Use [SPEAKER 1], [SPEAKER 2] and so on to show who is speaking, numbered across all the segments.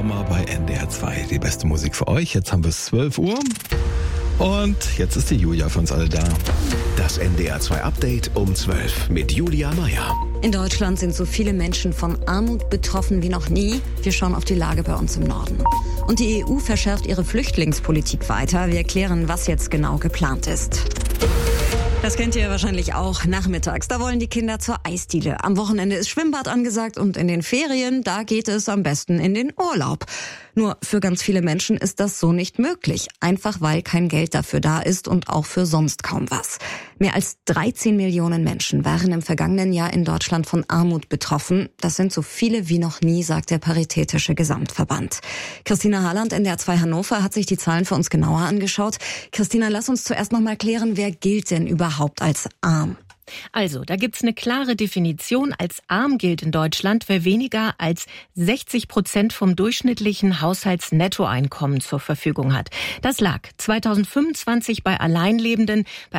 [SPEAKER 1] Sommer bei NDR 2. Die beste Musik für euch. Jetzt haben wir es 12 Uhr. Und jetzt ist die Julia für uns alle da.
[SPEAKER 2] Das NDR 2 Update um 12 mit Julia Meyer.
[SPEAKER 3] In Deutschland sind so viele Menschen von Armut betroffen wie noch nie. Wir schauen auf die Lage bei uns im Norden. Und die EU verschärft ihre Flüchtlingspolitik weiter. Wir erklären, was jetzt genau geplant ist. Das kennt ihr wahrscheinlich auch nachmittags. Da wollen die Kinder zur Eisdiele. Am Wochenende ist Schwimmbad angesagt und in den Ferien, da geht es am besten in den Urlaub. Nur für ganz viele Menschen ist das so nicht möglich. Einfach weil kein Geld dafür da ist und auch für sonst kaum was. Mehr als 13 Millionen Menschen waren im vergangenen Jahr in Deutschland von Armut betroffen. Das sind so viele wie noch nie, sagt der Paritätische Gesamtverband. Christina Harland, NDR 2 Hannover, hat sich die Zahlen für uns genauer angeschaut. Christina, lass uns zuerst noch mal klären, wer gilt denn überhaupt als arm?
[SPEAKER 4] Also, da gibt's eine klare Definition. Als arm gilt in Deutschland, wer weniger als 60% vom durchschnittlichen Haushaltsnettoeinkommen zur Verfügung hat. Das lag 2025 bei Alleinlebenden bei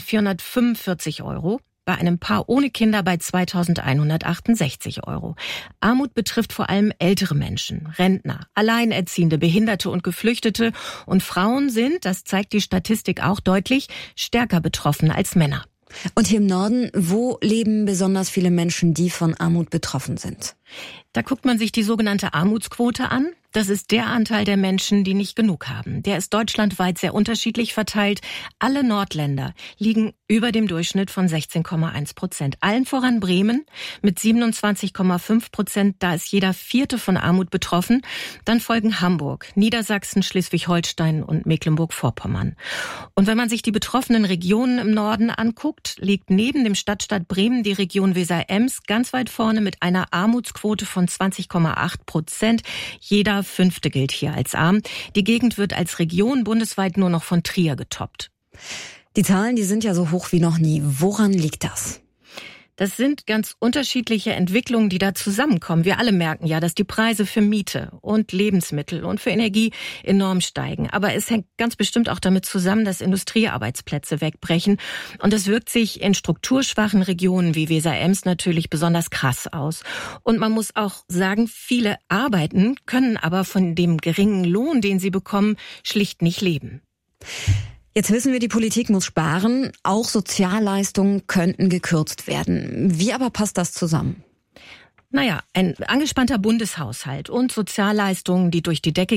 [SPEAKER 4] 1.445 €. Bei einem Paar ohne Kinder bei 2.168 €. Armut betrifft vor allem ältere Menschen, Rentner, Alleinerziehende, Behinderte und Geflüchtete. Und Frauen sind, das zeigt die Statistik auch deutlich, stärker betroffen als Männer.
[SPEAKER 3] Und hier im Norden, wo leben besonders viele Menschen, die von Armut betroffen sind?
[SPEAKER 4] Da guckt man sich die sogenannte Armutsquote an. Das ist der Anteil der Menschen, die nicht genug haben. Der ist deutschlandweit sehr unterschiedlich verteilt. Alle Nordländer liegen über dem Durchschnitt von 16,1%. Allen voran Bremen mit 27,5%. Da ist jeder Vierte von Armut betroffen. Dann folgen Hamburg, Niedersachsen, Schleswig-Holstein und Mecklenburg-Vorpommern. Und wenn man sich die betroffenen Regionen im Norden anguckt, liegt neben dem Stadtstaat Bremen die Region Weser-Ems ganz weit vorne mit einer Armutsquote von 20,8%. Jeder Fünfte gilt hier als arm. Die Gegend wird als Region bundesweit nur noch von Trier getoppt.
[SPEAKER 3] Die Zahlen, die sind ja so hoch wie noch nie. Woran liegt das?
[SPEAKER 4] Das sind ganz unterschiedliche Entwicklungen, die da zusammenkommen. Wir alle merken ja, dass die Preise für Miete und Lebensmittel und für Energie enorm steigen. Aber es hängt ganz bestimmt auch damit zusammen, dass Industriearbeitsplätze wegbrechen. Und das wirkt sich in strukturschwachen Regionen wie Weser-Ems natürlich besonders krass aus. Und man muss auch sagen, viele arbeiten, können aber von dem geringen Lohn, den sie bekommen, schlicht nicht leben.
[SPEAKER 3] Jetzt wissen wir, die Politik muss sparen. Auch Sozialleistungen könnten gekürzt werden. Wie aber passt das zusammen?
[SPEAKER 4] Naja, ein angespannter Bundeshaushalt und Sozialleistungen, die durch die Decke